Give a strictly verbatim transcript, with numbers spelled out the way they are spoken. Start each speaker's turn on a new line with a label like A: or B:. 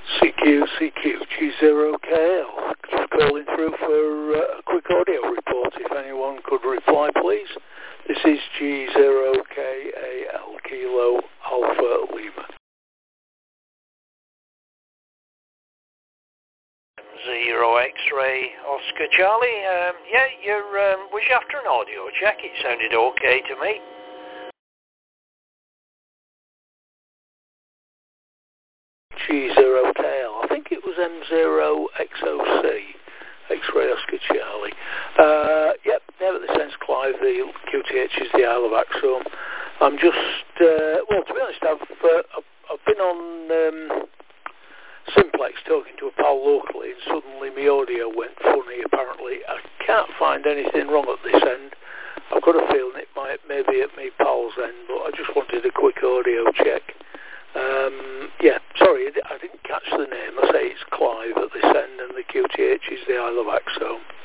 A: C Q, C Q, G zero K L. Just calling through for uh, a quick audio report. If anyone could reply, please. This is G zero K A L, Kilo Alpha Lima.
B: Zero X-ray Oscar Charlie. Um, yeah, you're. Um, was you after an audio check? It sounded okay to me.
A: G zero K L. I think it was M zero X O C. X-ray Oscar Charlie. Uh, yep, never the sense Clive. The Q T H is the Isle of Axholme. I'm just. Uh, well, to be honest, I've uh, I've, I've been on. Um, Simplex talking to a pal locally, and suddenly my audio went funny. Apparently, I can't find anything wrong at this end. I've got a feeling it might maybe at my pal's end, but I just wanted a quick audio check. Um, yeah, sorry, I didn't catch the name. I say it's Clive at this end, and the Q T H is the Isle of Axholme.